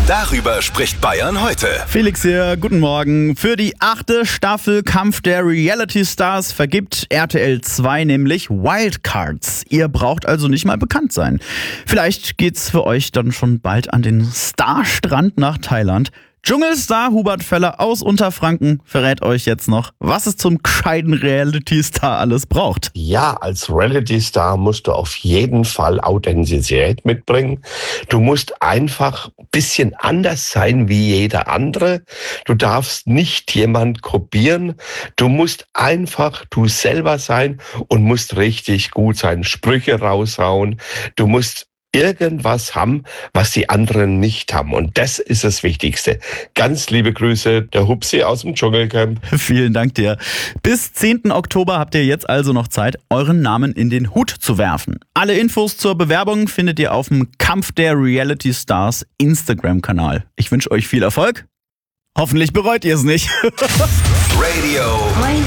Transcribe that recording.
Darüber spricht Bayern heute. Felix hier, guten Morgen. Für die 8. Staffel Kampf der Reality Stars vergibt RTL 2 nämlich Wildcards. Ihr braucht also nicht mal bekannt sein. Vielleicht geht's für euch dann schon bald an den Starstrand nach Thailand. Dschungelstar Hubert Föller aus Unterfranken verrät euch jetzt noch, was es zum gescheiten Reality-Star alles braucht. Ja, als Reality-Star musst du auf jeden Fall Authentizität mitbringen. Du musst einfach ein bisschen anders sein wie jeder andere. Du darfst nicht jemand kopieren. Du musst einfach du selber sein und musst richtig gut sein. Sprüche raushauen. Du musst irgendwas haben, was die anderen nicht haben. Und das ist das Wichtigste. Ganz liebe Grüße, der Hupsi aus dem Dschungelcamp. Vielen Dank dir. Bis 10. Oktober habt ihr jetzt also noch Zeit, euren Namen in den Hut zu werfen. Alle Infos zur Bewerbung findet ihr auf dem Kampf der Reality Stars Instagram-Kanal. Ich wünsche euch viel Erfolg. Hoffentlich bereut ihr es nicht. Radio